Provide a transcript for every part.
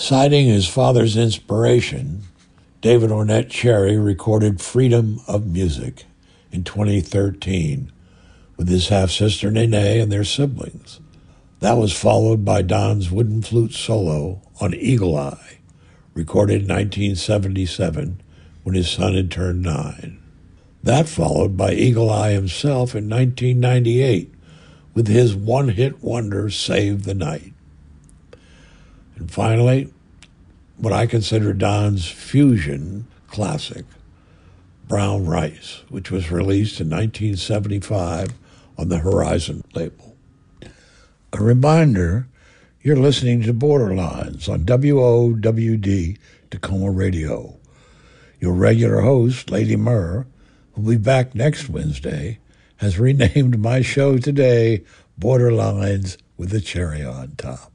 Citing his father's inspiration, David Ornette Cherry recorded Freedom of Music in 2013 with his half-sister Nene and their siblings. That was followed by Don's wooden flute solo on Eagle Eye, recorded in 1977 when his son had turned 9. That followed by Eagle Eye himself in 1998 with his one-hit wonder Save the Night. And finally, what I consider Don's fusion classic, Brown Rice, which was released in 1975 on the Horizon label. A reminder, you're listening to Borderlines on WOWD Tacoma Radio. Your regular host, Lady Murr, who'll be back next Wednesday, has renamed my show today Borderlines with a Cherry on Top.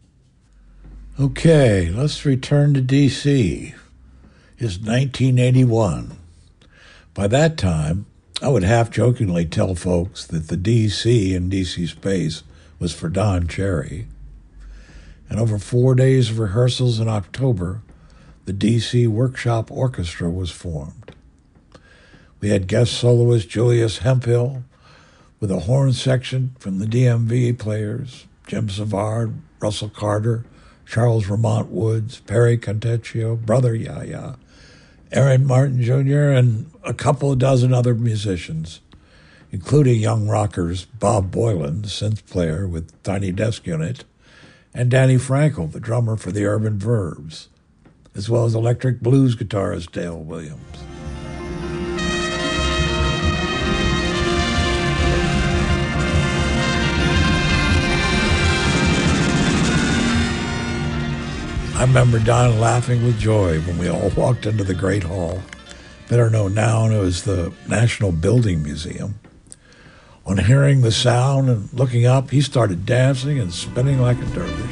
Okay, let's return to D.C. It's 1981. By that time, I would half-jokingly tell folks that the D.C. in D.C. Space was for Don Cherry. And over 4 days of rehearsals in October, the D.C. Workshop Orchestra was formed. We had guest soloist Julius Hemphill with a horn section from the DMV players, Jim Savard, Russell Carter, Charles Ramont Woods, Perry Contecchio, Brother Yaya, Aaron Martin Jr., and a couple of dozen other musicians, including young rockers Bob Boylan, the synth player with Tiny Desk Unit, and Danny Frankel, the drummer for the Urban Verbs, as well as electric blues guitarist Dale Williams. I remember Don laughing with joy when we all walked into the Great Hall, better known now as the National Building Museum. On hearing the sound and looking up, he started dancing and spinning like a dervish.